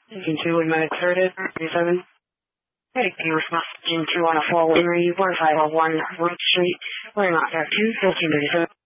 Engine 2 with medic started, 37. Medic B response, Engine 2 on a 4-1 Route Street, wearing out there 2, 1537.